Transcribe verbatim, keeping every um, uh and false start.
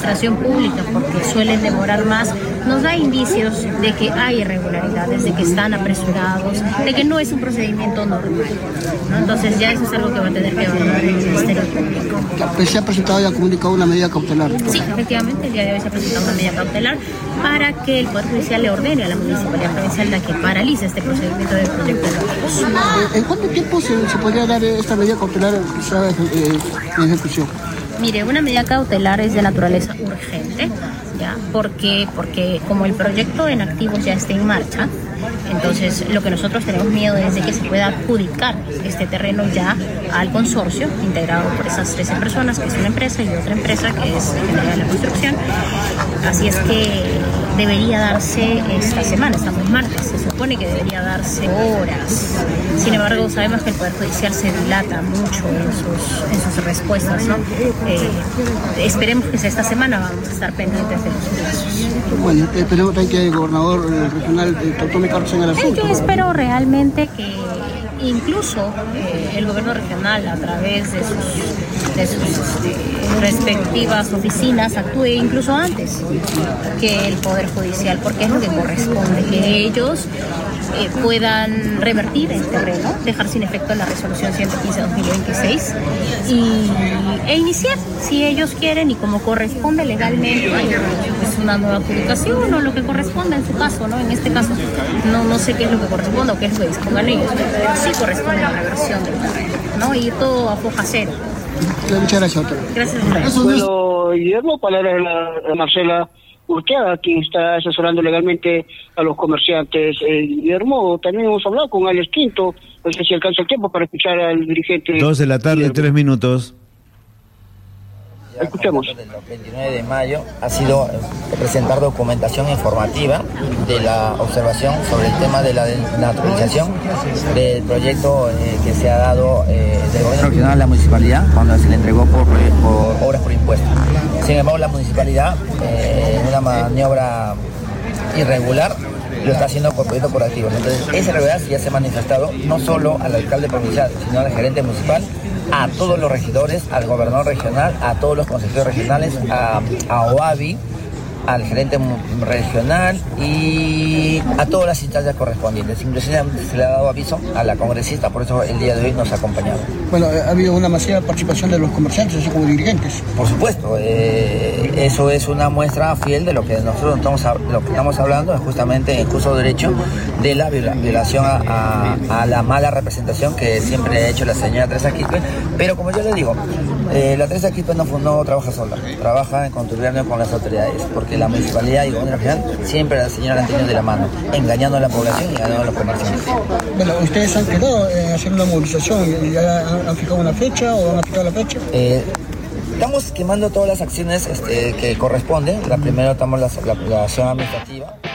administración pública, porque suelen demorar más, nos da indicios de que hay irregularidades, de que están apresurados, de que no es un procedimiento normal, ¿no? Entonces ya eso es algo que va a tener que evaluar el Ministerio Público. ¿Se ha presentado y ha comunicado una medida cautelar? Sí, efectivamente, el día de hoy se ha presentado una medida cautelar para que el Poder Judicial le ordene a la Municipalidad Provincial de que paralice este procedimiento del proyecto de luz. ¿En cuánto tiempo se, se podría dar esta medida cautelar quizá, eh, en ejecución? Mire, una medida cautelar es de naturaleza urgente, ¿ya? ¿Por qué? Porque como el proyecto en activos ya está en marcha, entonces lo que nosotros tenemos miedo es de que se pueda adjudicar este terreno ya al consorcio integrado por esas trece personas, que es una empresa y otra empresa que es General de la Construcción. Así es que debería darse esta semana, estamos martes, se supone que debería darse horas. Sin embargo, sabemos que el Poder Judicial se dilata mucho en sus, en sus respuestas, ¿no? Eh, esperemos que sea esta semana, vamos a estar pendientes de los casos. Bueno, esperemos que el gobernador eh, regional eh, tome cartas en el asunto. Yo espero realmente que incluso eh, el gobierno regional, a través de sus, de sus este, respectivas oficinas, actúe incluso antes que el Poder Judicial, porque es lo que corresponde, que ellos eh, puedan revertir el terreno, dejar sin efecto la resolución ciento quince barra dos mil veintiséis y, e iniciar, si ellos quieren y como corresponde legalmente, pues una nueva adjudicación o lo que corresponda en su caso, ¿no? En este caso, no, no sé qué es lo que corresponde o qué es lo que dispongan ellos, pero sí corresponde la reversión del terreno, ¿no? Y todo a foja cero. Muchas gracias, doctor. Gracias. Bueno, Guillermo, palabras de la, Marcela Urteaga, quien está asesorando legalmente a los comerciantes. Eh, Guillermo, también hemos hablado con Alex Quinto, no sé si alcanza el tiempo para escuchar al dirigente. Dos de la tarde, Guillermo. Tres minutos. Escuchemos. Del veintinueve de mayo ha sido presentar documentación informativa de la observación sobre el tema de la naturalización del proyecto eh, que se ha dado eh, del gobierno regional a la municipalidad cuando se le entregó por, por obras por impuesto. Sin embargo, la municipalidad, eh, en una maniobra irregular, lo está haciendo por proyecto por activos. Entonces, esa irregularidad ya se ha manifestado no solo al alcalde provincial, sino al gerente municipal, a todos los regidores, al gobernador regional, a todos los consejeros regionales, a, a OAVI, al gerente regional y a todas las instancias correspondientes. Inclusive se le ha dado aviso a la congresista, por eso el día de hoy nos ha acompañado. Bueno, ha habido una masiva participación de los comerciantes, así como dirigentes. Por supuesto, eh, eso es una muestra fiel de lo que nosotros estamos, lo que estamos hablando, es justamente el curso de derecho de la violación a, a, a la mala representación que siempre ha hecho la señora Teresa Quispe, pero como yo le digo, eh, la Teresa Quispe no, no trabaja sola, trabaja en contubernio con las autoridades, porque la municipalidad y el gobierno regional siempre la señora la han tenido de la mano, engañando a la población y engañando a los comerciantes. Bueno, ¿ustedes han quedado en hacer una movilización? ¿Ya han, han fijado una fecha o han fijado la fecha? Eh, estamos quemando todas las acciones este, que corresponden. La primera estamos la, la, la acción administrativa.